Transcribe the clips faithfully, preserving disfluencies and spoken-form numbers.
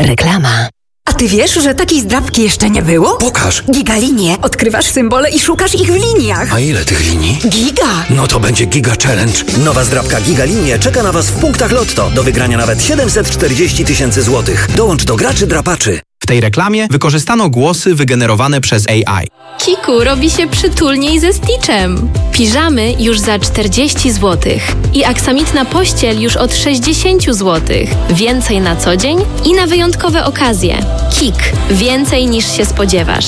Reklama. A ty wiesz, że takiej zdrabki jeszcze nie było? Pokaż. Gigalinie. Odkrywasz symbole i szukasz ich w liniach. A ile tych linii? Giga. No to będzie Giga Challenge. Nowa zdrabka Gigalinie czeka na Was w punktach Lotto. Do wygrania nawet siedemset czterdzieści tysięcy złotych. Dołącz do graczy drapaczy. W tej reklamie wykorzystano głosy wygenerowane przez A I. Kiku robi się przytulniej ze Stitchem. Piżamy już za czterdzieści złotych i aksamitna pościel już od sześćdziesiąt złotych. Więcej na co dzień i na wyjątkowe okazje. Kik. Więcej niż się spodziewasz.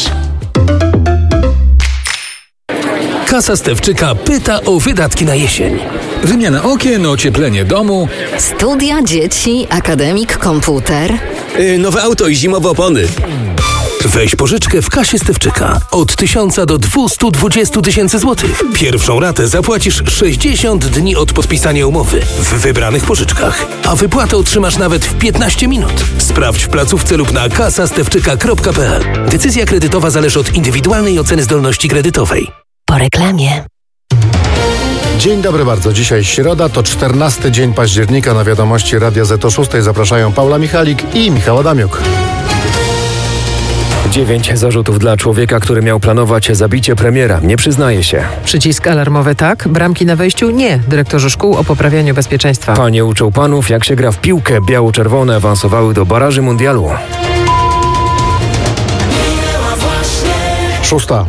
Kasa Stefczyka pyta o wydatki na jesień. Wymiana okien, ocieplenie domu. Studia, dzieci, akademik, komputer. Yy, nowe auto i zimowe opony. Weź pożyczkę w kasie Stefczyka. Od tysiąca do dwustu dwudziestu tysięcy złotych. Pierwszą ratę zapłacisz sześćdziesiąt dni od podpisania umowy w wybranych pożyczkach. A wypłatę otrzymasz nawet w piętnaście minut. Sprawdź w placówce lub na kasa stefczyka kropka p l. Decyzja kredytowa zależy od indywidualnej oceny zdolności kredytowej. Po reklamie. Dzień dobry bardzo. Dzisiaj środa, to czternasty dzień października. Na wiadomości Radia Z o szóstej zapraszają Paula Michalik i Michał Adamiuk. Dziewięć zarzutów dla człowieka, który miał planować zabicie premiera. Nie przyznaje się. Przycisk alarmowy tak, bramki na wejściu nie. Dyrektorzy szkół o poprawianiu bezpieczeństwa. Panie uczą panów, jak się gra w piłkę. Biało-czerwone awansowały do baraży mundialu. Szósta.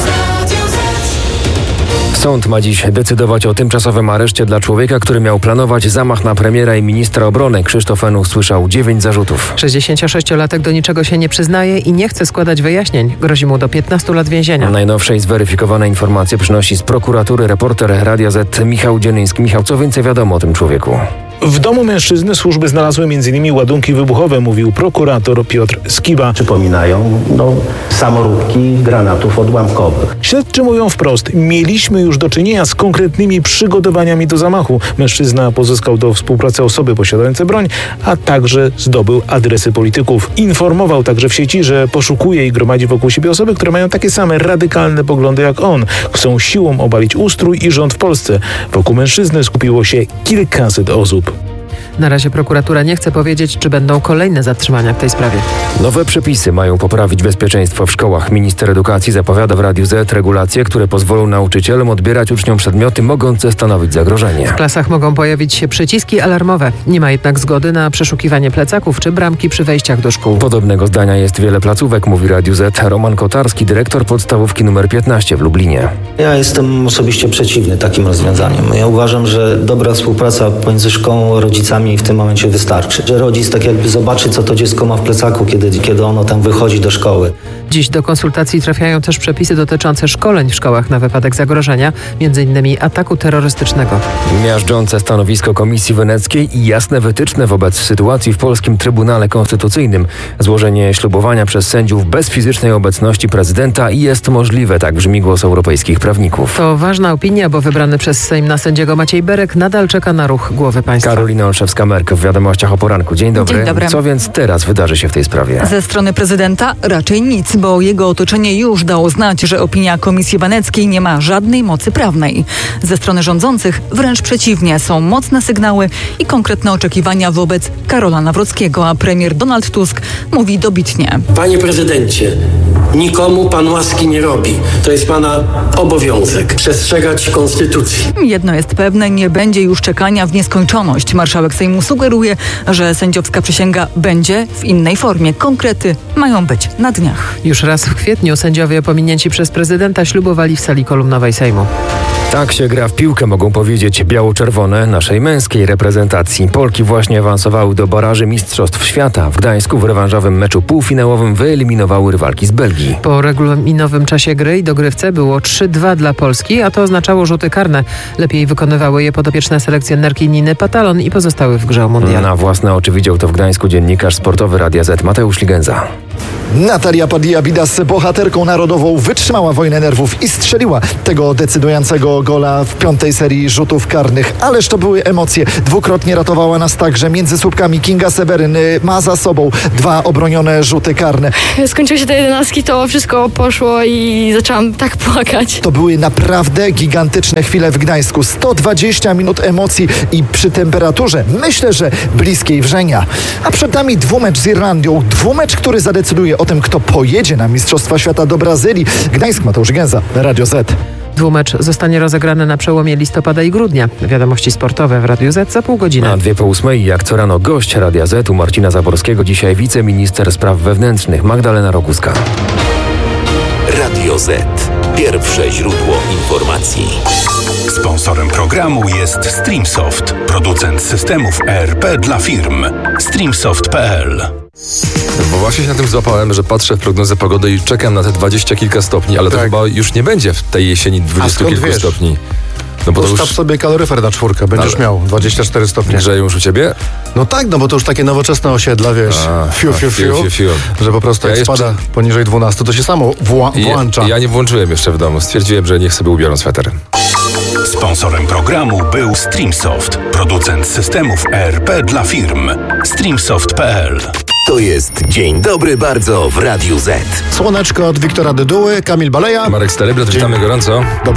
Sąd ma dziś decydować o tymczasowym areszcie dla człowieka, który miał planować zamach na premiera i ministra obrony. Krzysztof N. usłyszał dziewięć zarzutów. sześćdziesięciosześciolatek do niczego się nie przyznaje i nie chce składać wyjaśnień. Grozi mu do piętnastu lat więzienia. Najnowsze i zweryfikowane informacje przynosi z prokuratury reporter Radia Z Michał Dziennyński. Michał, co więcej wiadomo o tym człowieku? W domu mężczyzny służby znalazły między innymi ładunki wybuchowe, mówił prokurator Piotr Skiba. Przypominają no, samoróbki granatów odłamkowych. Śledczy mówią wprost, mieliśmy już do czynienia z konkretnymi przygotowaniami do zamachu. Mężczyzna pozyskał do współpracy osoby posiadające broń, a także zdobył adresy polityków. Informował także w sieci, że poszukuje i gromadzi wokół siebie osoby, które mają takie same radykalne poglądy jak on. Chcą siłą obalić ustrój i rząd w Polsce. Wokół mężczyzny skupiło się kilkaset osób. Na razie prokuratura nie chce powiedzieć, czy będą kolejne zatrzymania w tej sprawie. Nowe przepisy mają poprawić bezpieczeństwo w szkołach. Minister edukacji zapowiada w Radiu Z regulacje, które pozwolą nauczycielom odbierać uczniom przedmioty mogące stanowić zagrożenie. W klasach mogą pojawić się przyciski alarmowe. Nie ma jednak zgody na przeszukiwanie plecaków czy bramki przy wejściach do szkół. Podobnego zdania jest wiele placówek, mówi Radiu Z Roman Kotarski, dyrektor podstawówki numer piętnaście w Lublinie. Ja jestem osobiście przeciwny takim rozwiązaniom. Ja uważam, że dobra współpraca pomiędzy szkołą a rodzicami w tym momencie wystarczy. Że rodzic tak jakby zobaczy, co to dziecko ma w plecaku, kiedy, kiedy ono tam wychodzi do szkoły. Dziś do konsultacji trafiają też przepisy dotyczące szkoleń w szkołach na wypadek zagrożenia, między innymi ataku terrorystycznego. Miażdżące stanowisko Komisji Weneckiej i jasne wytyczne wobec sytuacji w polskim Trybunale Konstytucyjnym. Złożenie ślubowania przez sędziów bez fizycznej obecności prezydenta jest możliwe, tak brzmi głos europejskich prawników. To ważna opinia, bo wybrany przez Sejm na sędziego Maciej Berek nadal czeka na ruch głowy państwa. Karolina Olszewska-Merk w Wiadomościach o poranku. Dzień dobry. Dzień dobry. Co więc teraz wydarzy się w tej sprawie? Ze strony prezydenta raczej nic, bo jego otoczenie już dało znać, że opinia Komisji Weneckiej nie ma żadnej mocy prawnej. Ze strony rządzących wręcz przeciwnie, są mocne sygnały i konkretne oczekiwania wobec Karola Nawrockiego, a premier Donald Tusk mówi dobitnie. Panie prezydencie, nikomu pan łaski nie robi. To jest pana obowiązek przestrzegać konstytucji. Jedno jest pewne, nie będzie już czekania w nieskończoność. Marszałek Sejmu sugeruje, że sędziowska przysięga będzie w innej formie. Konkrety mają być na dniach. Już raz w kwietniu sędziowie pominięci przez prezydenta ślubowali w sali kolumnowej Sejmu. Tak się gra w piłkę, mogą powiedzieć biało-czerwone naszej męskiej reprezentacji. Polki właśnie awansowały do baraży Mistrzostw Świata. W Gdańsku w rewanżowym meczu półfinałowym wyeliminowały rywalki z Belgii. Po regulaminowym czasie gry i dogrywce było trzy dwa dla Polski, a to oznaczało rzuty karne. Lepiej wykonywały je podopieczne selekcjonerki Niny Patalon i pozostały w grze o mundial. Na własne oczy widział to w Gdańsku dziennikarz sportowy Radia Z Mateusz Ligenza. Natalia Padilla-Bidas, bohaterką narodową, wytrzymała wojnę nerwów i strzeliła tego decydującego gola w piątej serii rzutów karnych. Ależ to były emocje. Dwukrotnie ratowała nas także między słupkami. Kinga Seweryn ma za sobą dwa obronione rzuty karne. Skończyły się te jedenastki, to wszystko poszło i zaczęłam tak płakać. To były naprawdę gigantyczne chwile w Gdańsku. sto dwadzieścia minut emocji i przy temperaturze, myślę, że bliskiej wrzenia. A przed nami dwumecz z Irlandią. Dwumecz, który zadecyduje o tym, kto pojedzie na Mistrzostwa Świata do Brazylii. Gdańsk, Mateusz Gęza, Radio Z. Dwumecz zostanie rozegrany na przełomie listopada i grudnia. Wiadomości sportowe w Radiu Z za pół godziny. Na dwie po ósmej, jak co rano, gość Radia Z u Marcina Zaborskiego. Dzisiaj wiceminister spraw wewnętrznych Magdalena Roguska. Radio Z. Pierwsze źródło informacji. Sponsorem programu jest Streamsoft, producent systemów E R P dla firm. streamsoft kropka p l. Bo właśnie się na tym złapałem, że patrzę w prognozę pogody i czekam na te dwadzieścia kilka stopni, ale tak. To chyba już nie będzie w tej jesieni dwudziestu kilku wiesz? stopni. No bo Ustaw to już... sobie kaloryfer na czwórkę, będziesz ale... miał dwadzieścia cztery stopnie. Grzeją już u ciebie? No tak, no bo to już takie nowoczesne osiedla, wiesz, a, fiu, fiu, fiu, fiu, fiu, że po prostu ja jak jeszcze... spada poniżej dwunastu, to się samo wła- włącza. Ja, ja nie włączyłem jeszcze w domu, stwierdziłem, że niech sobie ubiorą sweter. Sponsorem programu był Streamsoft, producent systemów E R P dla firm. streamsoft kropka p l. To jest Dzień Dobry Bardzo w Radiu Z. Słoneczko od Wiktora Dyduły, Kamil Baleja. Marek Stelebret, witamy gorąco.